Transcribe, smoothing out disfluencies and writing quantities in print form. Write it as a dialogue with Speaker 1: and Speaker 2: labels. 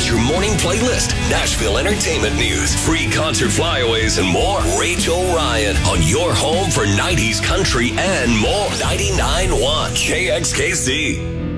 Speaker 1: your morning playlist, Nashville entertainment news, free concert flyaways, and more. Rachel Ryan on your home for 90s country and more. 99.1 KXKC.